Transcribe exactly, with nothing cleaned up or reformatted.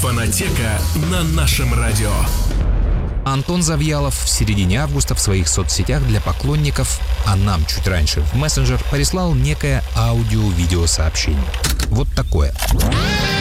Информатека на нашем радио. Антон Завьялов в середине августа в своих соцсетях для поклонников, а нам чуть раньше в мессенджер, прислал некое аудио-видеосообщение. Вот такое.